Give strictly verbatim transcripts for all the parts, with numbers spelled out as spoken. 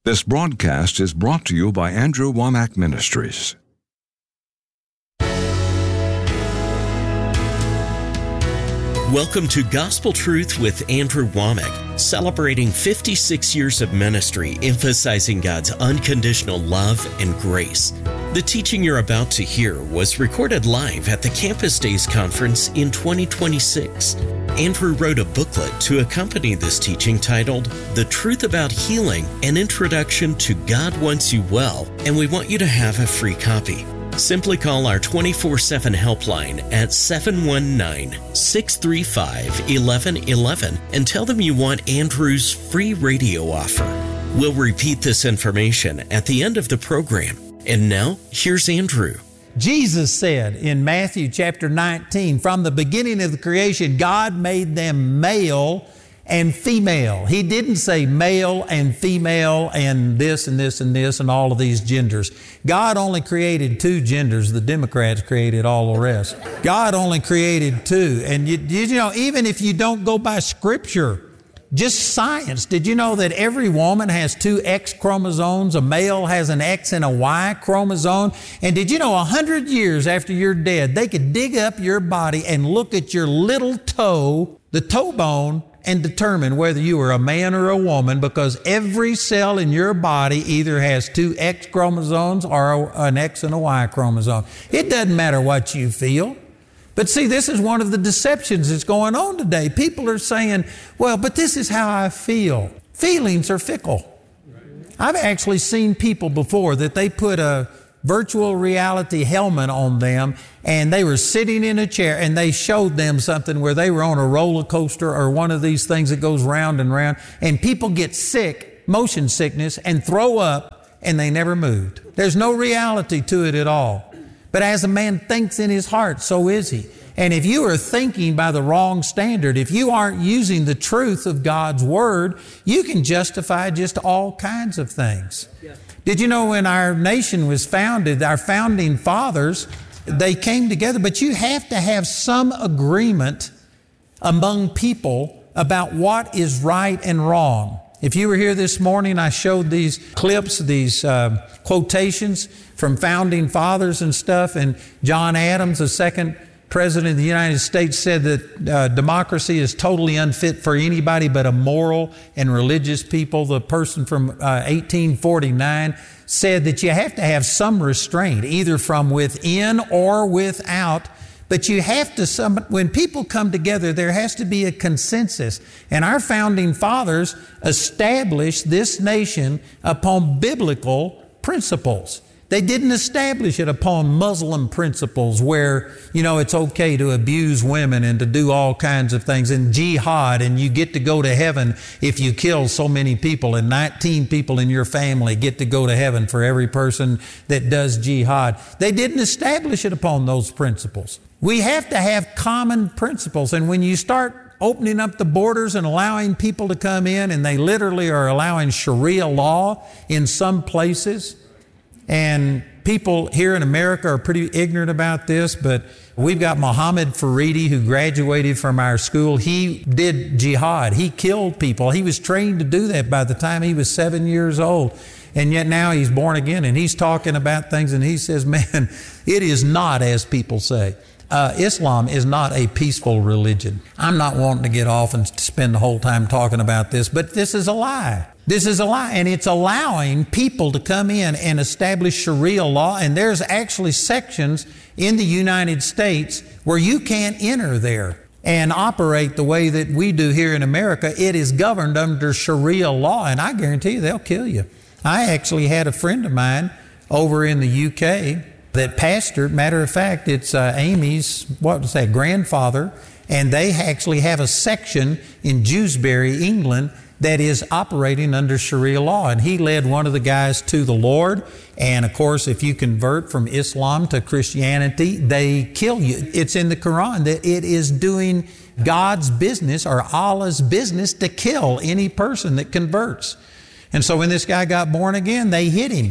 This broadcast is brought to you by Andrew Wommack Ministries. Welcome to Gospel Truth with Andrew Wommack, celebrating fifty-six years of ministry, emphasizing God's unconditional love and grace. The teaching you're about to hear was recorded live at the Campus Days Conference in twenty twenty-six. Andrew wrote a booklet to accompany this teaching titled, The Truth About Healing, an Introduction to God Wants You Well, and we want you to have a free copy. Simply call our twenty-four seven helpline at seven one nine, six three five, one one one one and tell them you want Andrew's free radio offer. We'll repeat this information at the end of the program. And now, here's Andrew. Jesus said in Matthew chapter nineteen, from the beginning of the creation, God made them male and female. He didn't say male and female and this and this and this and all of these genders. God only created two genders. The Democrats created all the rest. God only created two. And you, you know, even if you don't go by Scripture, just science, did you know that every woman has two X chromosomes? A male has an X and a Y chromosome. And did you know a hundred years after you're dead, they could dig up your body and look at your little toe, the toe bone, and determine whether you are a man or a woman, because every cell in your body either has two X chromosomes or an X and a Y chromosome. It doesn't matter what you feel. But see, this is one of the deceptions that's going on today. People are saying, well, but this is how I feel. Feelings are fickle. I've actually seen people before that they put a virtual reality helmet on them and they were sitting in a chair and they showed them something where they were on a roller coaster or one of these things that goes round and round, and people get sick, motion sickness, and throw up, and they never moved. There's no reality to it at all. But as a man thinks in his heart, so is he. And if you are thinking by the wrong standard, if you aren't using the truth of God's Word, you can justify just all kinds of things. Yeah. Did you know when our nation was founded, our founding fathers, they came together, but you have to have some agreement among people about what is right and wrong. If you were here this morning, I showed these clips, these uh, quotations from founding fathers and stuff, and John Adams, the second President of the United States, said that uh, democracy is totally unfit for anybody but a moral and religious people. The person from uh, eighteen forty-nine said that you have to have some restraint, either from within or without. But you have to, some, when people come together, there has to be a consensus. And our founding fathers established this nation upon biblical principles. They didn't establish it upon Muslim principles where, you know, it's okay to abuse women and to do all kinds of things, and jihad, and you get to go to heaven if you kill so many people, and nineteen people in your family get to go to heaven for every person that does jihad. They didn't establish it upon those principles. We have to have common principles, and when you start opening up the borders and allowing people to come in, and they literally are allowing Sharia law in some places, and people here in America are pretty ignorant about this, but we've got Mohammed Faridi, who graduated from our school. He did jihad. He killed people. He was trained to do that by the time he was seven years old. And yet now he's born again, and he's talking about things, and he says, man, it is not as people say. Uh, Islam is not a peaceful religion. I'm not wanting to get off and spend the whole time talking about this, but this is a lie. This is a lie, and it's allowing people to come in and establish Sharia law, and there's actually sections in the United States where you can't enter there and operate the way that we do here in America. It is governed under Sharia law, and I guarantee you they'll kill you. I actually had a friend of mine over in the U K that pastored. Matter of fact, it's uh, Amy's, what was that, grandfather, and they actually have a section in Dewsbury, England, that is operating under Sharia law. And he led one of the guys to the Lord. And of course, if you convert from Islam to Christianity, they kill you. It's in the Quran that it is doing God's business or Allah's business to kill any person that converts. And so when this guy got born again, they hit him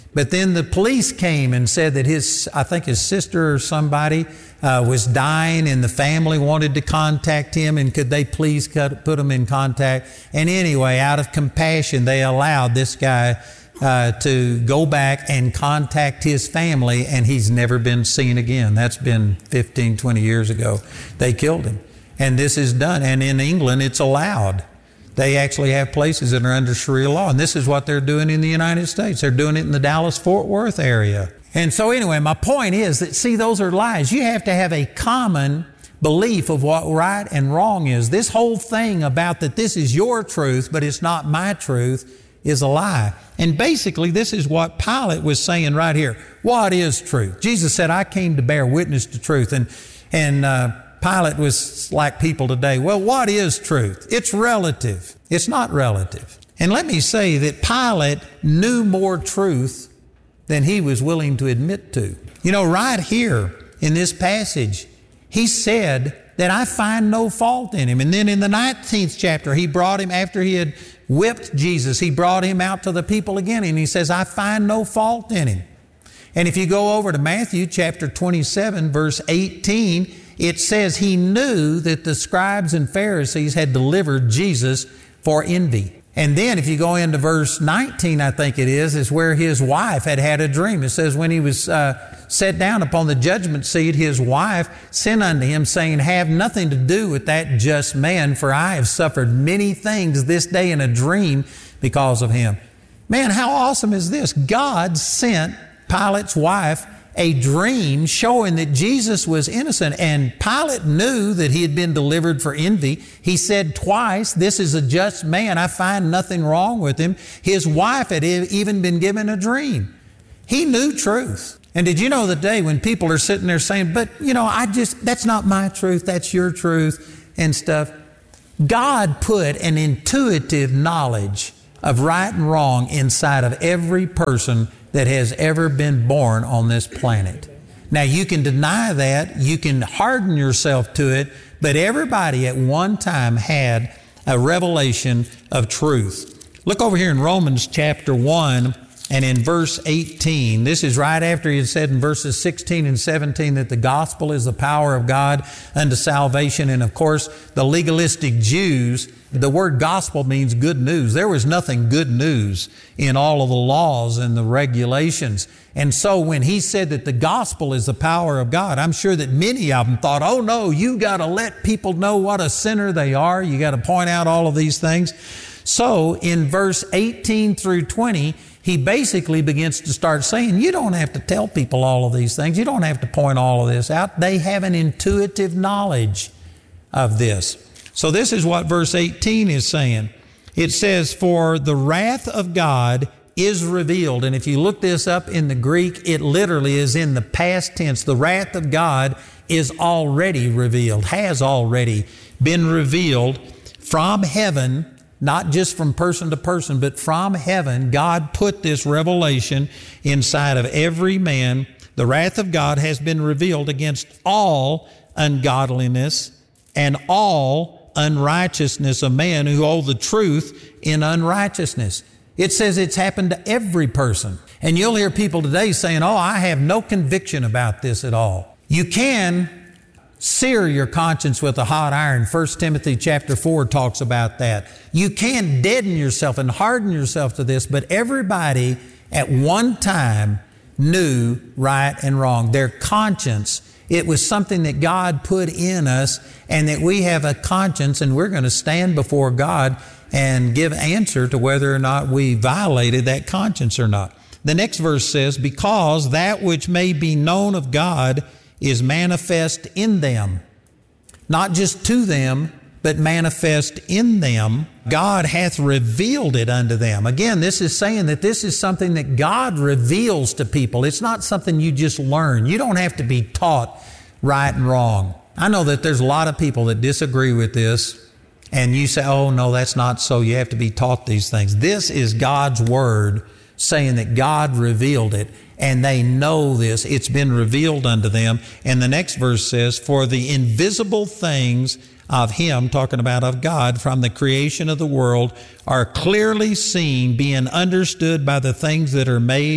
But then the police came and said that his, I think his sister or somebody uh, was dying, and the family wanted to contact him, and could they please cut, put him in contact? And anyway, out of compassion, they allowed this guy uh, to go back and contact his family, and he's never been seen again. That's been fifteen, twenty years ago. They killed him. And this is done. And in England, it's allowed. They actually have places that are under Sharia law. And this is what they're doing in the United States. They're doing it in the Dallas-Fort Worth area. And so anyway, my point is that, see, those are lies. You have to have a common belief of what right and wrong is. This whole thing about that this is your truth, but it's not my truth, is a lie. And basically, this is what Pilate was saying right here. What is truth? Jesus said, I came to bear witness to truth. And, and, uh, Pilate was like people today. Well, what is truth? It's relative. It's not relative. And let me say that Pilate knew more truth than he was willing to admit to. You know, right here in this passage, he said that I find no fault in him. And then in the nineteenth chapter, he brought him, after he had whipped Jesus, he brought him out to the people again, and he says, I find no fault in him. And if you go over to Matthew chapter twenty-seven, verse eighteen, it says he knew that the scribes and Pharisees had delivered Jesus for envy. And then if you go into verse nineteen, I think it is, is where his wife had had a dream. It says when he was uh, set down upon the judgment seat, his wife sent unto him, saying, have nothing to do with that just man, for I have suffered many things this day in a dream because of him. Man, how awesome is this? God sent Pilate's wife a dream showing that Jesus was innocent, and Pilate knew that he had been delivered for envy. He said twice, this is a just man. I find nothing wrong with him. His wife had even been given a dream. He knew truth. And did you know the day when people are sitting there saying, but you know, I just, that's not my truth, that's your truth and stuff. God put an intuitive knowledge of right and wrong inside of every person that has ever been born on this planet. Now, you can deny that, you can harden yourself to it, but everybody at one time had a revelation of truth. Look over here in Romans chapter one and in verse eighteen. This is right after he had said in verses sixteen and seventeen that the gospel is the power of God unto salvation. And of course, the legalistic Jews, the word gospel means good news. There was nothing good news in all of the laws and the regulations. And so when he said that the gospel is the power of God, I'm sure that many of them thought, oh no, you got to let people know what a sinner they are. You got to point out all of these things. So in verse eighteen through twenty, he basically begins to start saying, you don't have to tell people all of these things. You don't have to point all of this out. They have an intuitive knowledge of this. So this is what verse eighteen is saying. It says, for the wrath of God is revealed. And if you look this up in the Greek, it literally is in the past tense. The wrath of God is already revealed, has already been revealed from heaven. Not just from person to person, but from heaven. God put this revelation inside of every man. The wrath of God has been revealed against all ungodliness and all unrighteousness of man who hold the truth in unrighteousness. It says it's happened to every person. And you'll hear people today saying, oh, I have no conviction about this at all. You can sear your conscience with a hot iron. First Timothy chapter four talks about that. You can deaden yourself and harden yourself to this, but everybody at one time knew right and wrong. Their conscience, it was something that God put in us, and that we have a conscience, and we're going to stand before God and give answer to whether or not we violated that conscience or not. The next verse says, because that which may be known of God is manifest in them. Not just to them, but manifest in them. God hath revealed it unto them. Again, this is saying that this is something that God reveals to people. It's not something you just learn. You don't have to be taught right and wrong. I know that there's a lot of people that disagree with this, and you say, oh, no, that's not so. You have to be taught these things. This is God's Word saying that God revealed it, and they know this. It's been revealed unto them. And the next verse says, for the invisible things of Him, talking about of God, from the creation of the world, are clearly seen, being understood by the things that are made,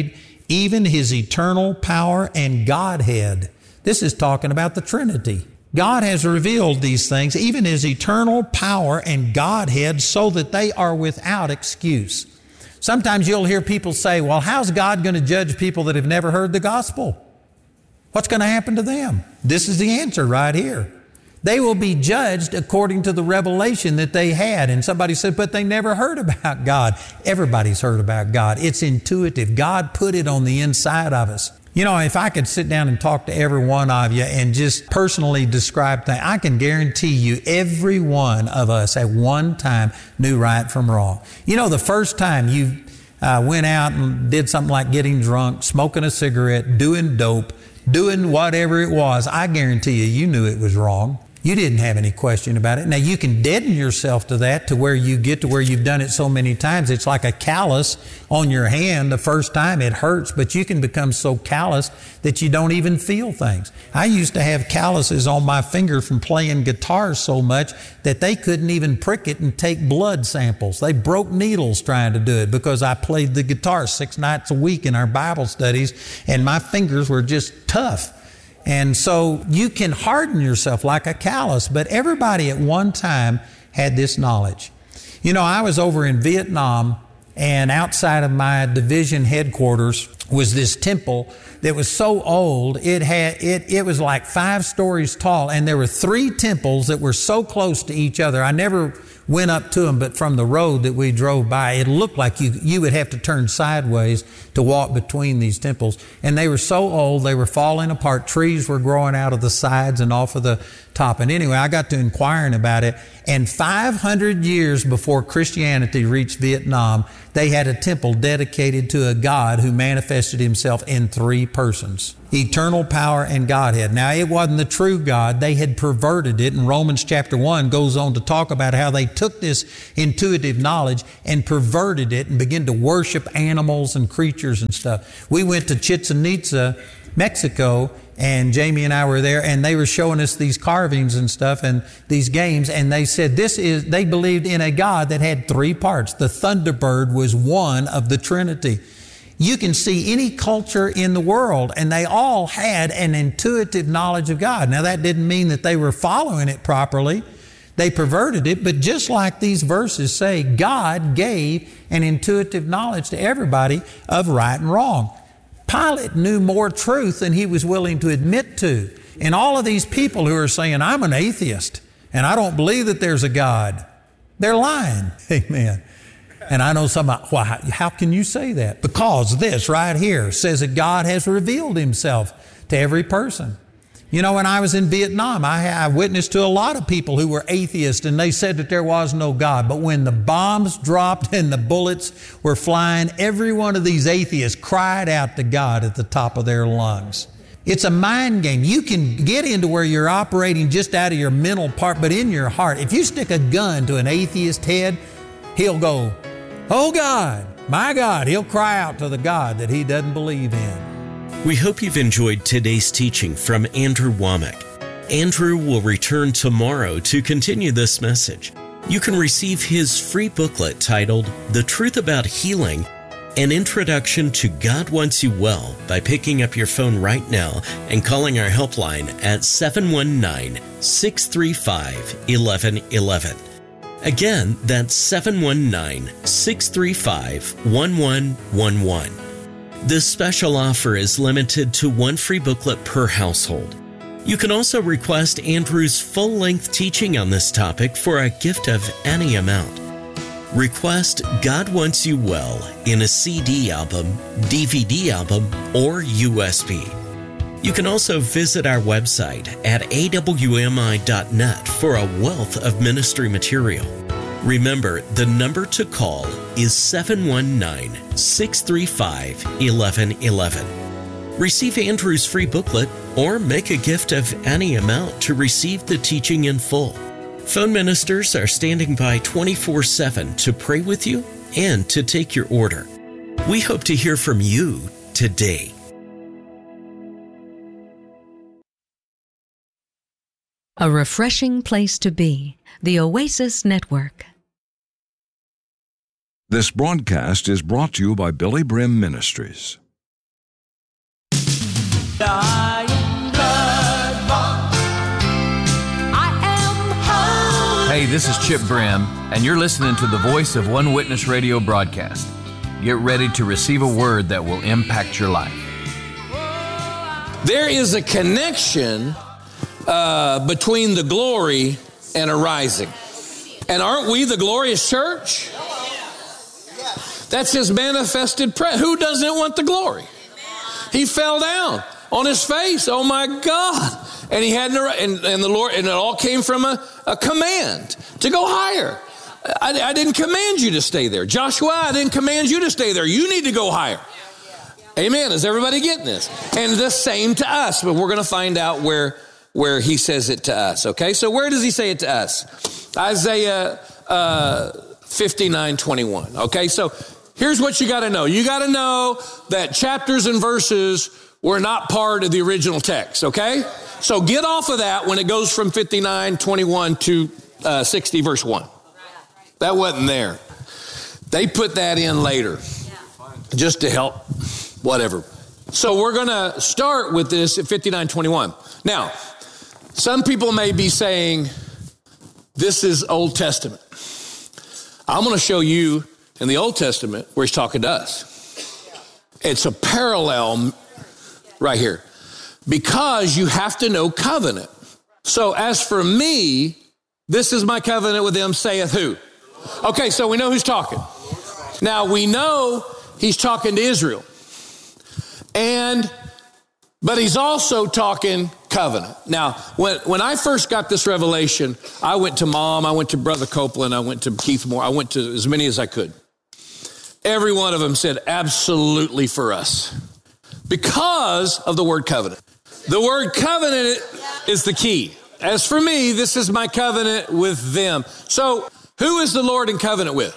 even his eternal power and Godhead. This is talking about the Trinity. God has revealed these things, even his eternal power and Godhead, so that they are without excuse. Sometimes you'll hear people say, well, how's God going to judge people that have never heard the gospel? What's going to happen to them? This is the answer right here. They will be judged according to the revelation that they had. And somebody said, but they never heard about God. Everybody's heard about God. It's intuitive. God put it on the inside of us. You know, if I could sit down and talk to every one of you and just personally describe things, I can guarantee you every one of us at one time knew right from wrong. You know, the first time you uh, went out and did something like getting drunk, smoking a cigarette, doing dope, doing whatever it was, I guarantee you, you knew it was wrong. You didn't have any question about it. Now, you can deaden yourself to that, to where you get to where you've done it so many times. It's like a callus on your hand. The first time it hurts, but you can become so callous that you don't even feel things. I used to have calluses on my finger from playing guitar so much that they couldn't even prick it and take blood samples. They broke needles trying to do it because I played the guitar six nights a week in our Bible studies, and my fingers were just tough. And so you can harden yourself like a callus, but everybody at one time had this knowledge. You know, I was over in Vietnam, and outside of my division headquarters was this temple that was so old, it had it it was like five stories tall, and there were three temples that were so close to each other. I never went up to them, but from the road that we drove by, it looked like you you would have to turn sideways to walk between these temples. And they were so old, they were falling apart. Trees were growing out of the sides and off of the top. And anyway, I got to inquiring about it. And five hundred years before Christianity reached Vietnam, they had a temple dedicated to a God who manifested himself in three persons: eternal power and Godhead. Now, it wasn't the true God. They had perverted it. And Romans chapter one goes on to talk about how they took this intuitive knowledge and perverted it and began to worship animals and creatures and stuff. We went to Chichen Itza, Mexico, and Jamie and I were there, and they were showing us these carvings and stuff and these games, and they said this is, they believed in a God that had three parts. The Thunderbird was one of the Trinity. You can see any culture in the world, and they all had an intuitive knowledge of God. Now, that didn't mean that they were following it properly. They perverted it, but just like these verses say, God gave an intuitive knowledge to everybody of right and wrong. Pilate knew more truth than he was willing to admit to. And all of these people who are saying, I'm an atheist, and I don't believe that there's a God, they're lying. Amen. And I know somebody, well, how, how can you say that? Because this right here says that God has revealed himself to every person. You know, when I was in Vietnam, I, I witnessed to a lot of people who were atheists, and they said that there was no God. But when the bombs dropped and the bullets were flying, every one of these atheists cried out to God at the top of their lungs. It's a mind game. You can get into where you're operating just out of your mental part, but in your heart, if you stick a gun to an atheist head, he'll go, oh God, my God. He'll cry out to the God that he doesn't believe in. We hope you've enjoyed today's teaching from Andrew Wommack. Andrew will return tomorrow to continue this message. You can receive his free booklet titled The Truth About Healing, An Introduction to God Wants You Well, by picking up your phone right now and calling our helpline at seven one nine, six three five, one one one one. Again, that's seven one nine, six three five, one one one one. This special offer is limited to one free booklet per household. You can also request Andrew's full-length teaching on this topic for a gift of any amount. Request God Wants You Well in a C D album, D V D album, or U S B. You can also visit our website at A W M I dot net for a wealth of ministry material. Remember, the number to call is seven one nine, six three five, one one one one. Receive Andrew's free booklet or make a gift of any amount to receive the teaching in full. Phone ministers are standing by twenty-four seven to pray with you and to take your order. We hope to hear from you today. A refreshing place to be. The Oasis Network. This broadcast is brought to you by Billy Brim Ministries. I am blood-bought. I am holy. Hey, this is Chip Brim, and you're listening to the Voice of One Witness radio broadcast. Get ready to receive a word that will impact your life. There is a connection uh, between the glory and a rising. And aren't we the glorious church? That's his manifested presence. Who doesn't want the glory? He fell down on his face. Oh my God. And he had, and, and the Lord, and it all came from a, a command to go higher. I, I didn't command you to stay there. Joshua, I didn't command you to stay there. You need to go higher. Amen. Is everybody getting this? And the same to us, but we're going to find out where, where he says it to us. Okay. So where does he say it to us? Isaiah uh, fifty-nine twenty-one. Okay. So here's what you got to know. You got to know that chapters and verses were not part of the original text. Okay. So get off of that when it goes from fifty-nine twenty-one to uh, sixty verse one. That wasn't there. They put that in later just to help. Whatever. So we're going to start with this at fifty-nine twenty-one. Now, some people may be saying, this is Old Testament. I'm going to show you in the Old Testament where he's talking to us. It's a parallel right here because you have to know covenant. So as for me, this is my covenant with them, saith who? Okay, so we know who's talking. Now we know he's talking to Israel. And, but he's also talking covenant. Now, when, when I first got this revelation, I went to Mom, I went to Brother Copeland, I went to Keith Moore, I went to as many as I could. Every one of them said, absolutely for us. Because of the word covenant. The word covenant is the key. As for me, this is my covenant with them. So, who is the Lord in covenant with?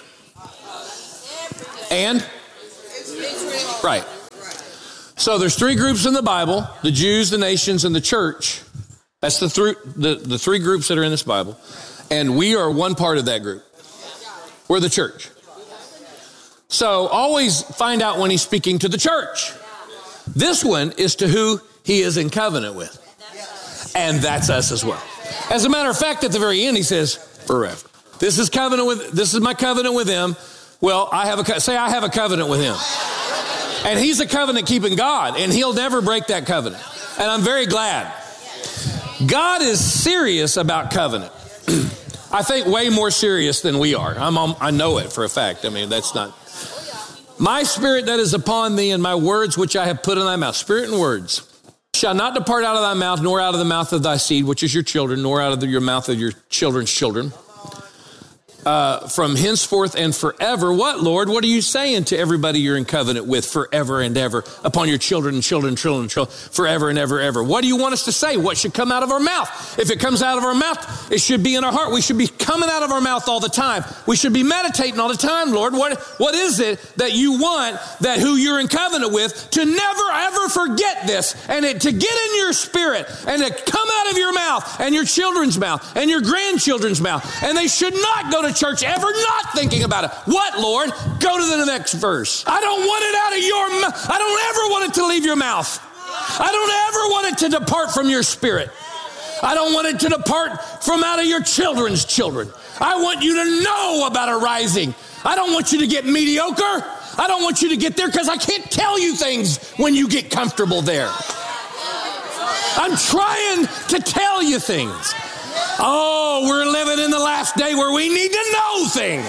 And? Right. So there's three groups in the Bible, the Jews, the nations, and the church. That's the, th- the, the three groups that are in this Bible. And we are one part of that group. We're the church. So always find out when he's speaking to the church. This one is to who he is in covenant with. And that's us as well. As a matter of fact, at the very end, he says, forever. This is covenant with, this is my covenant with him. Well, I have a, say I have a covenant with him. And he's a covenant-keeping God, and he'll never break that covenant. And I'm very glad. God is serious about covenant. I think way more serious than we are. I'm, I know it for a fact. I mean, that's not. My spirit that is upon thee and my words which I have put in thy mouth, spirit and words, shall not depart out of thy mouth, nor out of the mouth of thy seed, which is your children, nor out of the, your mouth of your children's children. Uh, from henceforth and forever. What, Lord? What are you saying to everybody you're in covenant with forever and ever upon your children and children, children, children, forever and ever, ever? What do you want us to say? What should come out of our mouth? If it comes out of our mouth, it should be in our heart. We should be coming out of our mouth all the time. We should be meditating all the time, Lord. What, what is it that you want that who you're in covenant with to never, ever forget this and it, to get in your spirit and to come out of your mouth and your children's mouth and your grandchildren's mouth. And they should not go to church ever not thinking about it. What, Lord? Go to the next verse. I don't want it out of your mouth. I don't ever want it to leave your mouth. I don't ever want it to depart from your spirit. I don't want it to depart from out of your children's children. I want you to know about a rising. I don't want you to get mediocre. I don't want you to get there because I can't tell you things when you get comfortable there. I'm trying to tell you things. Oh, we're living in the last day where we need to know things.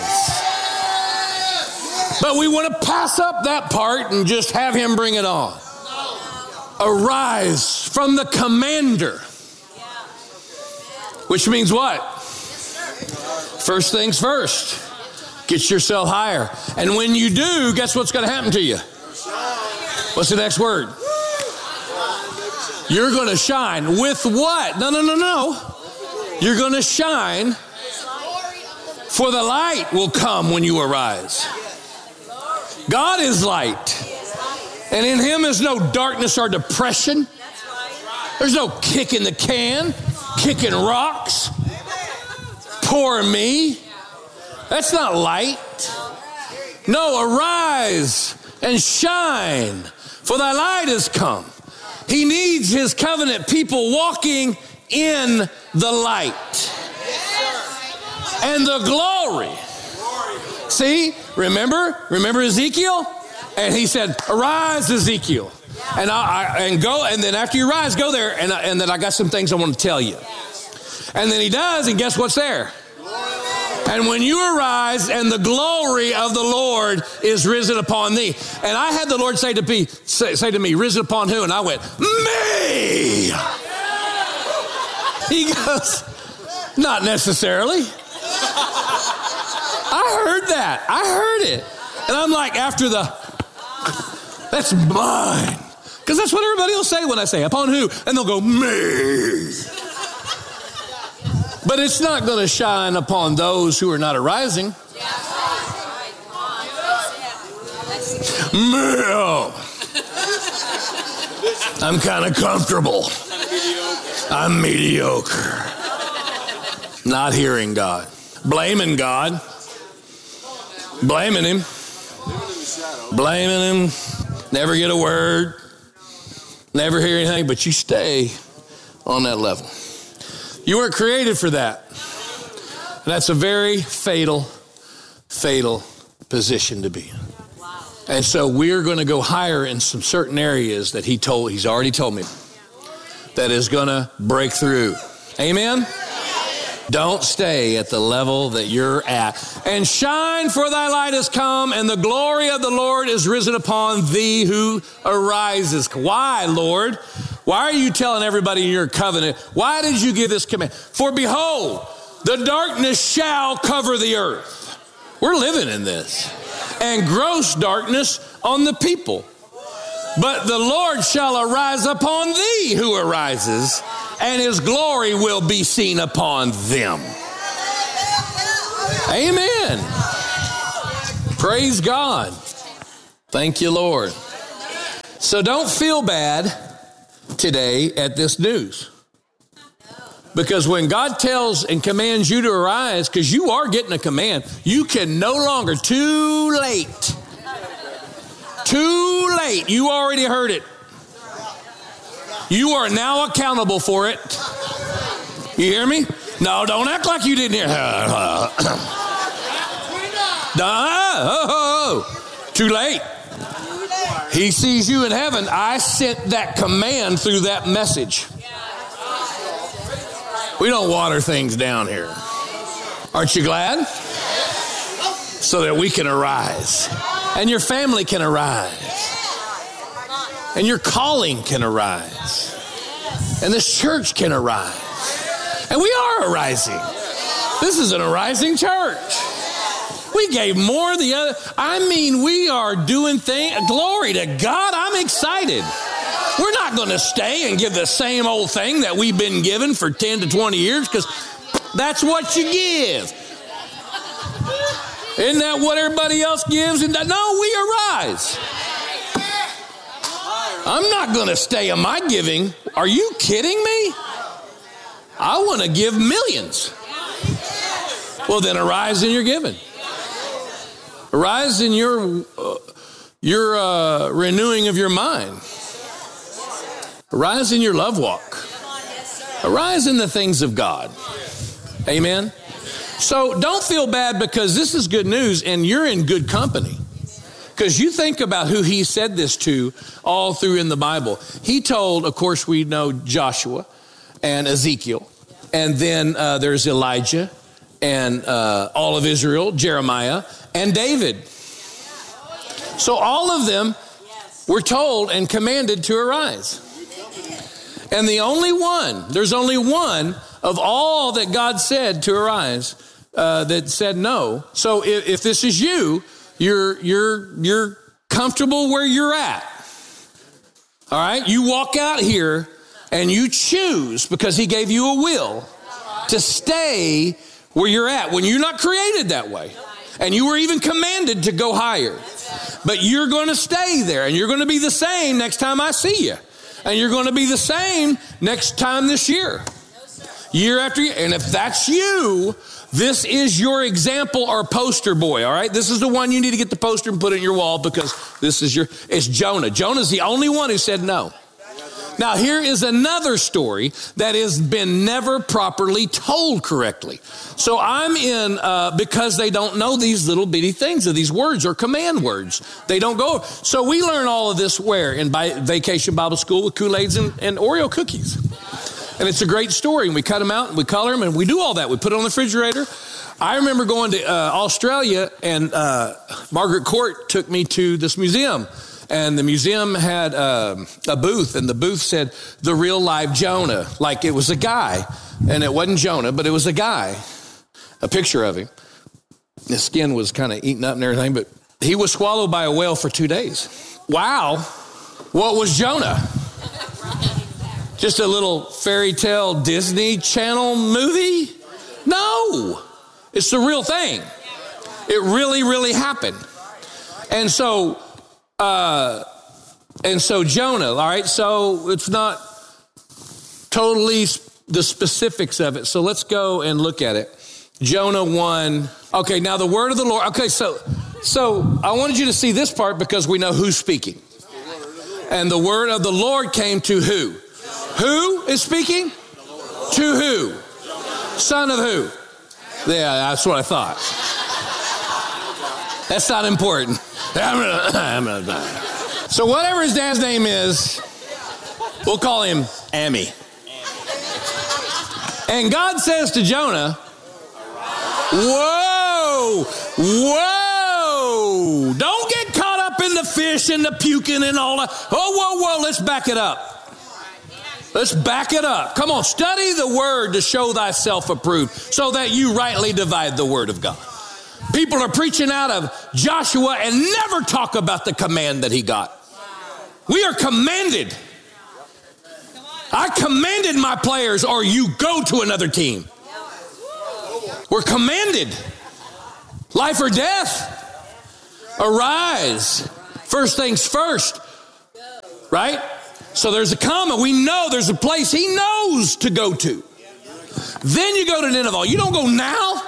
But we want to pass up that part and just have him bring it on. Arise from the commander. Which means what? First things first. Get yourself higher. And when you do, guess what's going to happen to you? What's the next word? You're going to shine. With what? No, no, no, no. You're going to shine, for the light will come when you arise. God is light, and in him is no darkness or depression. There's no kicking the can, kicking rocks. Poor me. That's not light. No, arise and shine, for thy light is come, He needs his covenant people walking in the light and the glory. See, remember, remember Ezekiel? And he said, arise, Ezekiel. And I, I and go, and then after you rise, go there, and, and then I got some things I want to tell you. And then he does, and guess what's there? And when you arise, and the glory of the Lord is risen upon thee. And I had the Lord say to me, say, say to me, risen upon who? And I went, me. He goes, not necessarily. I heard that. I heard it. And I'm like, after the, that's mine. Because that's what everybody will say when I say, upon who? And they'll go, me. But it's not going to shine upon those who are not arising. No. I'm kind of comfortable. I'm mediocre. Not hearing God. Blaming God. Blaming him. Blaming him. Never get a word. Never hear anything, but you stay on that level. You weren't created for that. And that's a very fatal, fatal position to be in. Wow. And so we're going to go higher in some certain areas that he told, he's already told me, that is going to break through. Amen? Don't stay at the level that you're at. And shine, for thy light has come, and the glory of the Lord is risen upon thee who arises. Why, Lord? Why are you telling everybody in your covenant? Why did you give this command? For behold, the darkness shall cover the earth. We're living in this. And gross darkness on the people. But the Lord shall arise upon thee who arises, and his glory will be seen upon them. Amen. Praise God. Thank you, Lord. So don't feel bad today at this news. Because when God tells and commands you to arise, because you are getting a command, you can no longer, too late. Too late. You already heard it. You are now accountable for it. You hear me? No, don't act like you didn't hear. Uh, oh, too late. He sees you in heaven. I sent that command through that message. We don't water things down here. Aren't you glad? So that we can arise. And your family can arise. And your calling can arise. And this church can arise. And we are arising. This is an arising church. We gave more the other. I mean, we are doing things. Glory to God. I'm excited. We're not going to stay and give the same old thing that we've been given for ten to twenty years, because that's what you give. Isn't that what everybody else gives? And no, we arise. I'm not going to stay on my giving. Are you kidding me? I want to give millions. Well, then arise in your giving. Arise in your uh, your uh, renewing of your mind. Arise in your love walk. Arise in the things of God. Amen. So don't feel bad, because this is good news and you're in good company. Because you think about who he said this to all through in the Bible. He told, of course, we know Joshua and Ezekiel. And then uh, there's Elijah and uh, all of Israel, Jeremiah, and David. So all of them were told and commanded to arise. And the only one, there's only one of all that God said to arise uh, that said no. So if, if this is you, you're you're you're comfortable where you're at. All right? You walk out here and you choose, because he gave you a will, to stay where you're at when you're not created that way. And you were even commanded to go higher. But you're going to stay there, and you're going to be the same next time I see you. And you're going to be the same next time this year. Year after year. And if that's you, this is your example or poster boy, all right? This is the one you need to get the poster and put it in your wall, because this is your, it's Jonah. Jonah's the only one who said no. Now, here is another story that has been never properly told correctly. So I'm in, uh, because they don't know these little bitty things, of these words are command words. They don't go. So we learn all of this where? In bi- Vacation Bible School with Kool-Aids and, and Oreo cookies. And it's a great story. And we cut them out and we color them and we do all that. We put it on the refrigerator. I remember going to uh, Australia, and uh, Margaret Court took me to this museum. And the museum had uh, a booth, and the booth said, the real live Jonah. Like it was a guy, and it wasn't Jonah, but it was a guy, a picture of him. His skin was kind of eaten up and everything, but he was swallowed by a whale for two days. Wow. What was Jonah? Just a little fairy tale Disney Channel movie? No, it's the real thing. It really, really happened. And so, Uh, and so Jonah, all right, so it's not totally the specifics of it. So let's go and look at it. Jonah one. Okay, now the word of the Lord. Okay, so so I wanted you to see this part because we know who's speaking. And the word of the Lord came to who? Who is speaking? To who? Son of who? Yeah, that's what I thought. That's not important. So whatever his dad's name is, we'll call him Ammi. And God says to Jonah, whoa, whoa, don't get caught up in the fish and the puking and all that. Oh, whoa, whoa, let's back it up. Let's back it up. Come on, study the word to show thyself approved so that you rightly divide the word of God. People are preaching out of Joshua and never talk about the command that he got. We are commanded. I commanded my players, or you go to another team. We're commanded. Life or death. Arise. First things first. Right? So there's a comma. We know there's a place he knows to go to. Then you go to Nineveh. You don't go now.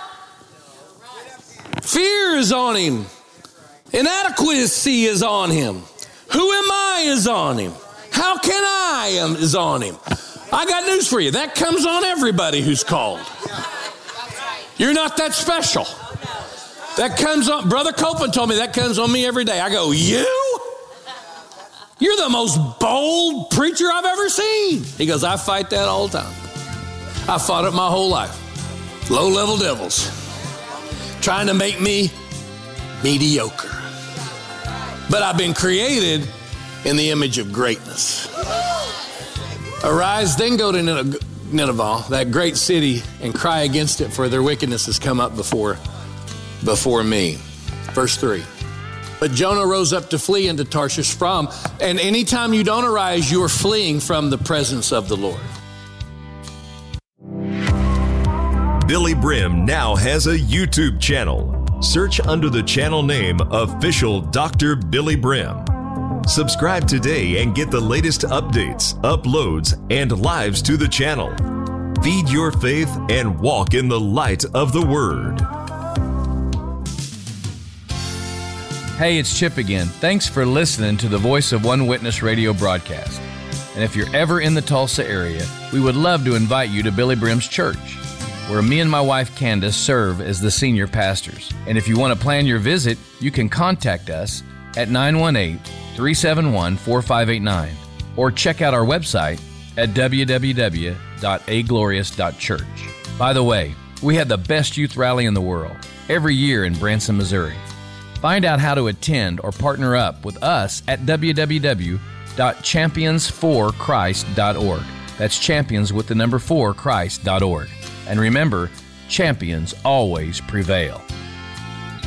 Fear is on him. Inadequacy is on him. Who am I is on him. How can I am is on him. I got news for you. That comes on everybody who's called. You're not that special. That comes on, Brother Copeland told me that comes on me every day. I go, you? You're the most bold preacher I've ever seen. He goes, I fight that all the time. I fought it my whole life. Low-level devils. Trying to make me mediocre. But I've been created in the image of greatness. Arise, then go to Nineveh, that great city, and cry against it, for their wickedness has come up before, before me. Verse three. But Jonah rose up to flee into Tarshish from, and anytime you don't arise, you are fleeing from the presence of the Lord. Billy Brim now has a YouTube channel. Search under the channel name Official Doctor Billy Brim. Subscribe today and get the latest updates, uploads, and lives to the channel. Feed your faith and walk in the light of the Word. Hey, it's Chip again. Thanks for listening to the Voice of One Witness radio broadcast. And if you're ever in the Tulsa area, we would love to invite you to Billy Brim's church, where me and my wife Candace serve as the senior pastors. And if you want to plan your visit, you can contact us at nine one eight, three seven one, four five eight nine or check out our website at w w w dot a glorious dot church. By the way, we have the best youth rally in the world every year in Branson, Missouri. Find out how to attend or partner up with us at w w w dot champions for christ dot org. That's champions with the number four Christ dot org. And remember, champions always prevail.